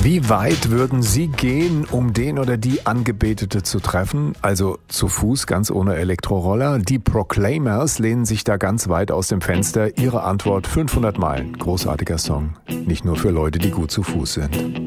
Wie weit würden Sie gehen, um den oder die Angebetete zu treffen? Also zu Fuß, ganz ohne Elektroroller. Die Proclaimers lehnen sich da ganz weit aus dem Fenster. Ihre Antwort: 500 Meilen. Großartiger Song. Nicht nur für Leute, die gut zu Fuß sind.